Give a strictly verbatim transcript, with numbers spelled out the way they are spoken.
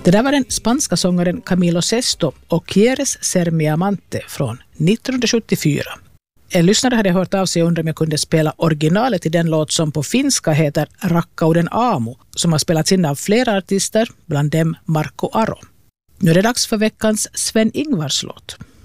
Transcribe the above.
Det där var den spanska sångaren Camilo Sesto och Quieres ser mi amante från nittonhundrasjuttiofyra. En lyssnare hade hört av sig och undrade om jag kunde spela originalet till den låt som på finska heter Rakkauden Aamu, som har spelats in av flera artister, bland dem Marco Aro. Nu är det dags för veckans Sven Ingvars låt.